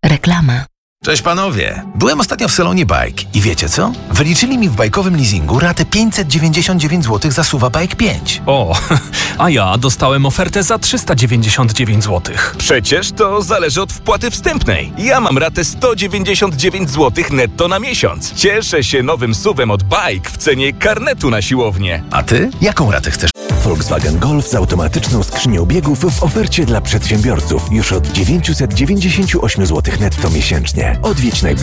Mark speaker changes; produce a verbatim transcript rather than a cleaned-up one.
Speaker 1: Reklama.
Speaker 2: Cześć panowie, byłem ostatnio w salonie Bike i wiecie co? Wyliczyli mi w bajkowym leasingu ratę pięćset dziewięćdziesiąt dziewięć złotych za Suva Bike pięć.
Speaker 3: O, a ja dostałem ofertę za trzysta dziewięćdziesiąt dziewięć złotych.
Speaker 4: Przecież to zależy od wpłaty wstępnej. Ja mam ratę sto dziewięćdziesiąt dziewięć złotych netto na miesiąc. Cieszę się nowym suwem od Bike w cenie karnetu na siłownię.
Speaker 2: A ty? Jaką ratę chcesz?
Speaker 5: Volkswagen Golf z automatyczną skrzynią biegów w ofercie dla przedsiębiorców już od dziewięćset dziewięćdziesiąt osiem złotych netto miesięcznie. Odwiedź najbliższy